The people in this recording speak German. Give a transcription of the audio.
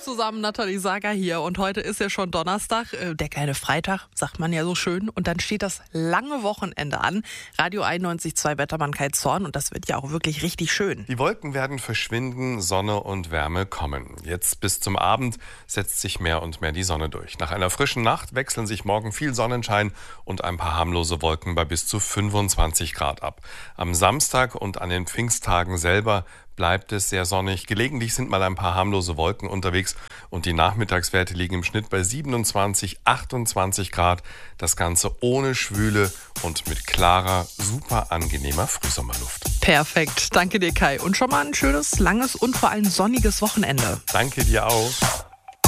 zusammen, Nathalie Sager hier und heute ist ja schon Donnerstag, der kleine Freitag, sagt man ja so schön, und dann steht das lange Wochenende an. Radio 91.2 Wettermann Kai Zorn und das wird ja auch wirklich richtig schön. Die Wolken werden verschwinden, Sonne und Wärme kommen. Jetzt bis zum Abend setzt sich mehr und mehr die Sonne durch. Nach einer frischen Nacht wechseln sich morgen viel Sonnenschein und ein paar harmlose Wolken bei bis zu 25 Grad ab. Am Samstag und an den Pfingsttagen selber bleibt es sehr sonnig. Gelegentlich sind mal ein paar harmlose Wolken unterwegs und die Nachmittagswerte liegen im Schnitt bei 27, 28 Grad. Das Ganze ohne Schwüle und mit klarer, super angenehmer Frühsommerluft. Perfekt, danke dir Kai und schon mal ein schönes, langes und vor allem sonniges Wochenende. Danke dir auch.